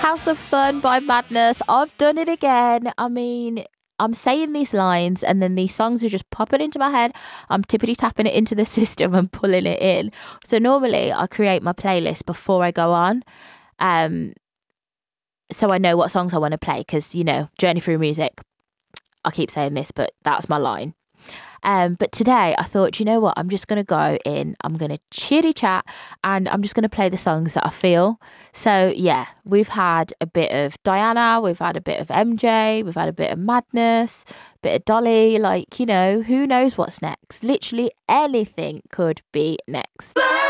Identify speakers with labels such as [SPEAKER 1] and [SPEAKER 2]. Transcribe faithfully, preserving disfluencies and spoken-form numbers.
[SPEAKER 1] House of Fun by Madness. I've done it again. I mean, I'm saying these lines and then these songs are just popping into my head. I'm tippity tapping it into the system and pulling it in. So normally I create my playlist before I go on. Um, so I know what songs I want to play because, you know, Journey Through Music. I keep saying this, but that's my line. Um, but today I thought, you know what, I'm just going to go in, I'm going to chitty chat and I'm just going to play the songs that I feel. So yeah, we've had a bit of Diana, we've had a bit of M J, we've had a bit of Madness, a bit of Dolly, like, you know, who knows what's next? Literally anything could be next.